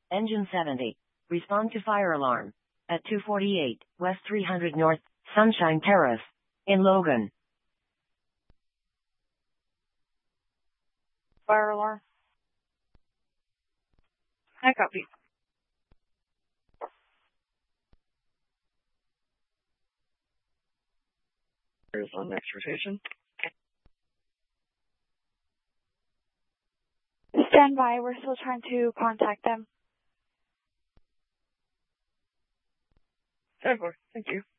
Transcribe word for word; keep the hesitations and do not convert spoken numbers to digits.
Engine seventy. Respond to fire alarm. At two forty-eight, West three hundred North, Sunshine Terrace. In Logan. Fire alarm. I copy. There's on next rotation. Stand by. We're still trying to contact them. ten four. Thank you.